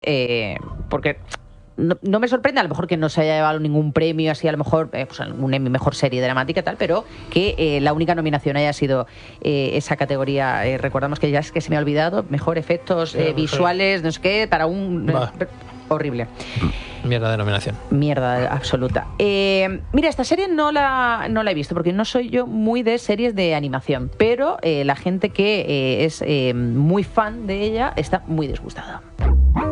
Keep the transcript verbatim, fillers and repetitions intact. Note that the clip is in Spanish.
eh, porque no, no me sorprende a lo mejor que no se haya llevado ningún premio así, a lo mejor eh, pues un Emmy mejor serie dramática y tal, pero que eh, la única nominación haya sido eh, esa categoría. Eh, recordamos que ya es que se me ha olvidado, mejor efectos eh, visuales, no sé qué, para un... Eh, horrible. Mierda de nominación. Mierda absoluta. Eh, mira, esta serie no la, no la he visto porque no soy yo muy de series de animación, pero eh, la gente que eh, es eh, muy fan de ella está muy disgustada.